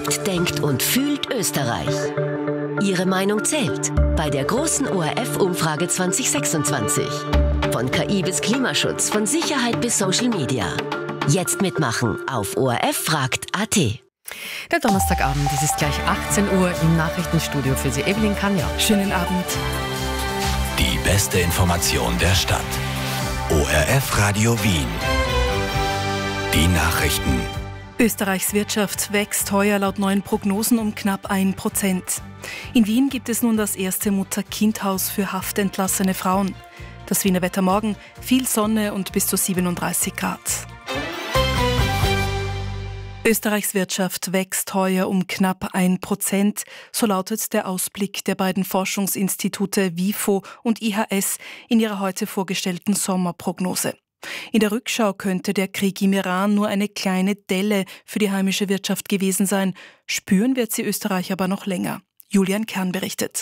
Lebt, denkt und fühlt Österreich. Ihre Meinung zählt bei der großen ORF-Umfrage 2026. Von KI bis Klimaschutz, von Sicherheit bis Social Media. Jetzt mitmachen auf orffragt.at. Der Donnerstagabend, es ist gleich 18 Uhr im Nachrichtenstudio für Sie. Evelyn Kanja. Schönen Abend. Die beste Information der Stadt. ORF Radio Wien. Die Nachrichten. Österreichs Wirtschaft wächst heuer laut neuen Prognosen um knapp 1%. In Wien gibt es nun das erste Mutter-Kind-Haus für haftentlassene Frauen. Das Wiener Wetter morgen, viel Sonne und bis zu 37 Grad. Österreichs Wirtschaft wächst heuer um knapp 1%, so lautet der Ausblick der beiden Forschungsinstitute WIFO und IHS in ihrer heute vorgestellten Sommerprognose. In der Rückschau könnte der Krieg im Iran nur eine kleine Delle für die heimische Wirtschaft gewesen sein. Spüren wird sie Österreich aber noch länger. Julian Kern berichtet.